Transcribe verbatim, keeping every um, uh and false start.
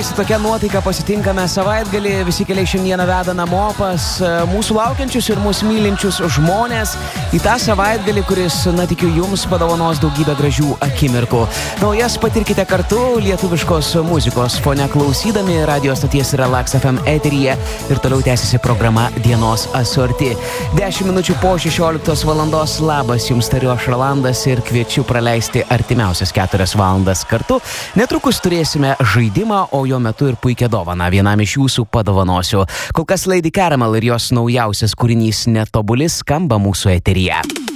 su tokia nuotaika pasitinkame savaitgalį. Visi keliai šiandieną veda namo pas mūsų laukiančius ir mūsų mylinčius žmonės į tą savaitgalį, kuris, na tikiu, jums padovanos daugybę gražių akimirkų. Naujas patirkite kartu lietuviškos muzikos fone klausydami radio stoties Relax F M eteryje ir toliau tęsiasi programa Dienos asorti. dešimt minučių po šešioliktos valandos. Labas, jums tariu aš Rolandas ir kviečiu praleisti artimiausias keturias valandas kartu. Netrukus turėsime žaidimą, o jo metu ir puikią dovaną vienam iš jūsų padovanosiu. Kol kas Lady Caramel ir jos naujausias kūrinys Netobuli skamba mūsų eteryje.